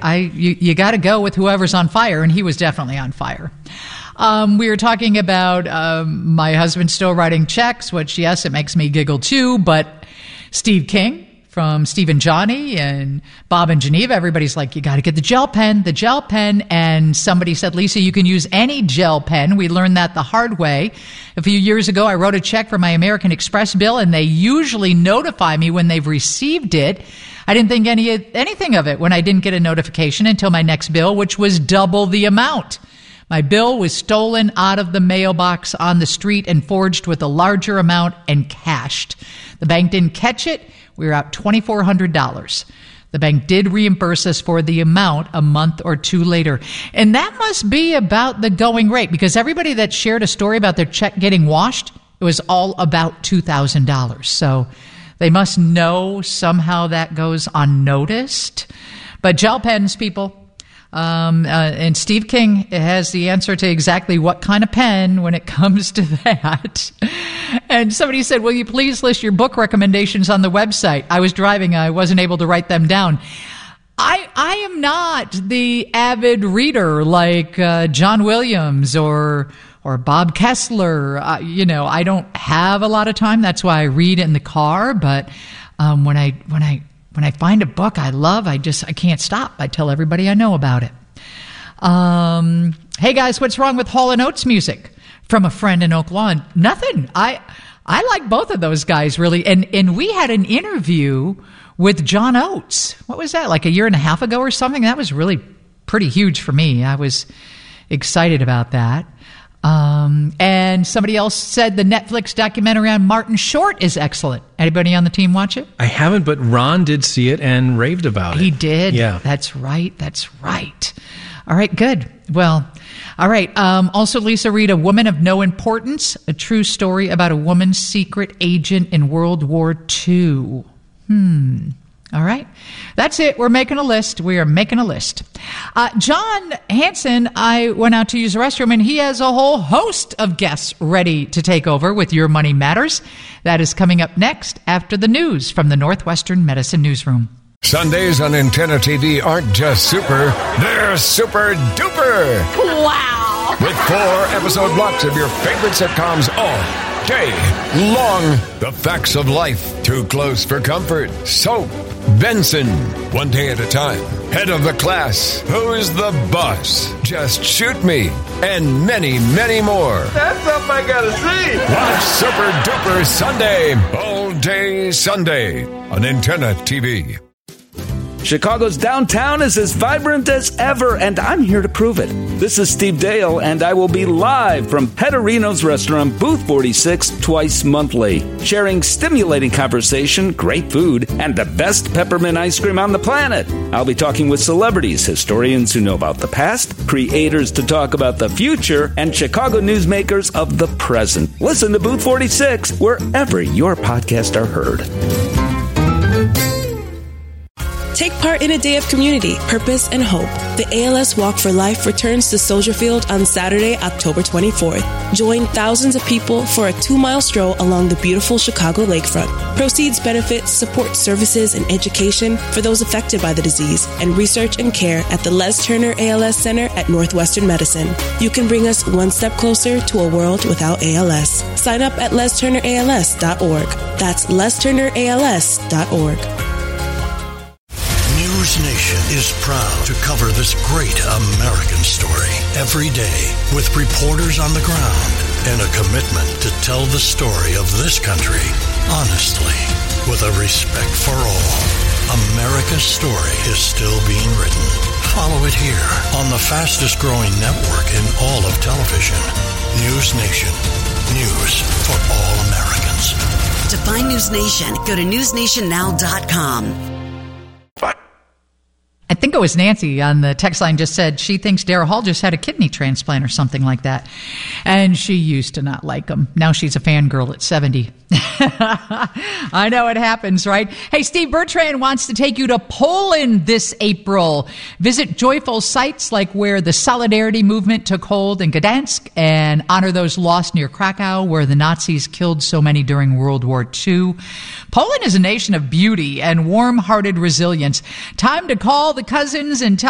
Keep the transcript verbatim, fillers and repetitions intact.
I you, you got to go with whoever's on fire, and he was definitely on fire. Um, we were talking about um, my husband still writing checks, which, yes, it makes me giggle too, but Steve King from Steve and Johnny and Bob and Geneva, everybody's like, you got to get the gel pen, the gel pen. And somebody said, Lisa, you can use any gel pen. We learned that the hard way. A few years ago, I wrote a check for my American Express bill, and they usually notify me when they've received it. I didn't think any anything of it when I didn't get a notification until my next bill, which was double the amount. My bill was stolen out of the mailbox on the street and forged with a larger amount and cashed. The bank didn't catch it. We were out two thousand four hundred dollars. The bank did reimburse us for the amount a month or two later. And that must be about the going rate, because everybody that shared a story about their check getting washed, it was all about two thousand dollars. So they must know somehow that goes unnoticed. But gel pens, people. Um, uh, and Steve King has the answer to exactly what kind of pen when it comes to that. And somebody said, will you please list your book recommendations on the website? I was driving. I wasn't able to write them down. I I am not the avid reader like uh, John Williams or or Bob Kessler. Uh, you know, I don't have a lot of time. That's why I read in the car. But um, when I when I When I find a book I love, I just, I can't stop. I tell everybody I know about it. Um, hey guys, what's wrong with Hall and Oates music? From a friend in Oak Lawn. Nothing. I, I like both of those guys really. And, and we had an interview with John Oates. What was that? Like a year and a half ago or something? That was really pretty huge for me. I was excited about that. Um, and somebody else said the Netflix documentary on Martin Short is excellent. Anybody on the team watch it? I haven't, but Ron did see it and raved about He it. He did? Yeah. That's right. That's right. All right, good. Well, all right. Um, also, Lisa, read A Woman of No Importance, a true story about a woman's secret agent in World War Two. Hmm. All right. That's it. We're making a list. We are making a list. Uh, John Hanson, I went out to use the restroom, and he has a whole host of guests ready to take over with Your Money Matters. That is coming up next after the news from the Northwestern Medicine Newsroom. Sundays on Antenna T V aren't just super, they're super duper. Wow. With four episode blocks of your favorite sitcoms all day long. The Facts of Life, Too Close for Comfort, Soap, Benson, One Day at a Time, Head of the Class, Who's the Boss, Just Shoot Me, and many, many more. That's something I gotta see. Watch Super Duper Sunday, all day Sunday on Antenna T V. Chicago's downtown is as vibrant as ever, and I'm here to prove it. This is Steve Dale, and I will be live from Pedorino's restaurant, Booth forty-six, twice monthly, sharing stimulating conversation, great food, and the best peppermint ice cream on the planet. I'll be talking with celebrities, historians who know about the past, creators to talk about the future, and Chicago newsmakers of the present. Listen to Booth forty-six wherever your podcasts are heard. Take part in a day of community, purpose, and hope. The A L S Walk for Life returns to Soldier Field on Saturday, October twenty-fourth. Join thousands of people for a two-mile stroll along the beautiful Chicago lakefront. Proceeds benefit support services and education for those affected by the disease and research and care at the Les Turner A L S Center at Northwestern Medicine. You can bring us one step closer to a world without A L S. Sign up at les turner a l s dot org. That's les turner a l s dot org. News Nation is proud to cover this great American story every day with reporters on the ground and a commitment to tell the story of this country honestly with a respect for all. America's story is still being written. Follow it here on the fastest growing network in all of television. News Nation. News for all Americans. To find News Nation, go to news nation now dot com. I think it was Nancy on the text line just said she thinks Daryl Hall just had a kidney transplant or something like that. And she used to not like him. Now she's a fangirl at seventy. I know it happens, right? Hey, Steve Bertrand wants to take you to Poland this April. Visit joyful sites like where the Solidarity movement took hold in Gdansk and honor those lost near Krakow where the Nazis killed so many during World War Two. Poland is a nation of beauty and warm-hearted resilience. Time to call the cousins and tell